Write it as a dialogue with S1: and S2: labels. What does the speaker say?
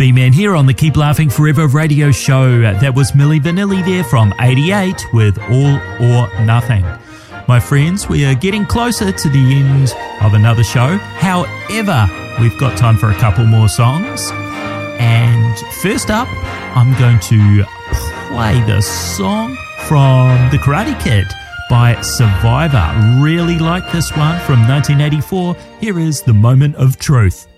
S1: B-Man here on the Keep Laughing Forever radio show. That was Milli Vanilli there from 88 with All or Nothing. My friends, we are getting closer to the end of another show. However, we've got time for a couple more songs. And first up, I'm going to play the song from The Karate Kid by Survivor. Really like this one from 1984. Here is The Moment of Truth.